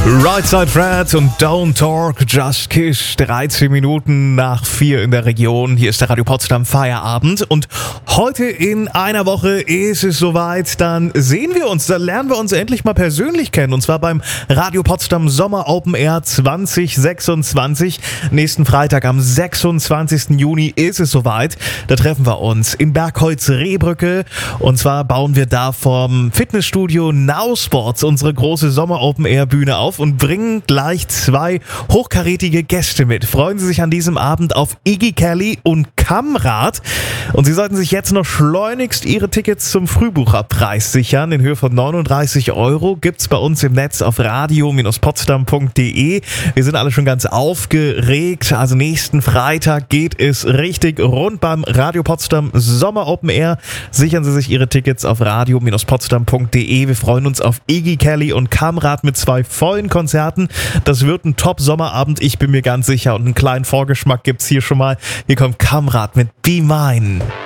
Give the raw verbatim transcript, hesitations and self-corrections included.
Right Side Fred und Don't Talk, Just Kiss, dreizehn Minuten nach vier in der Region. Hier ist der Radio Potsdam Feierabend und heute in einer Woche ist es soweit, dann sehen wir uns, dann lernen wir uns endlich mal persönlich kennen und zwar beim Radio Potsdam Sommer Open Air zwanzig sechsundzwanzig. Nächsten Freitag am sechsundzwanzigsten Juni ist es soweit. Da treffen wir uns in Bergholz-Rehbrücke und zwar bauen wir da vom Fitnessstudio Now Sports unsere große Sommer Open Air Bühne auf und bringen gleich zwei hochkarätige Gäste mit. Freuen Sie sich an diesem Abend auf Iggy Kelly und Kamrat. Und Sie sollten sich jetzt noch schleunigst Ihre Tickets zum Frühbucherpreis sichern. In Höhe von neununddreißig Euro gibt's bei uns im Netz auf radio Bindestrich potsdam punkt de. Wir sind alle schon ganz aufgeregt. Also nächsten Freitag geht es richtig rund beim Radio Potsdam Sommer Open Air. Sichern Sie sich Ihre Tickets auf radio Bindestrich potsdam punkt de. Wir freuen uns auf Iggy Kelly und Kamrat mit zwei vollen Konzerten. Das wird ein Top-Sommerabend, ich bin mir ganz sicher. Und einen kleinen Vorgeschmack gibt's hier schon mal. Hier kommt Kamrat mit Be Mine.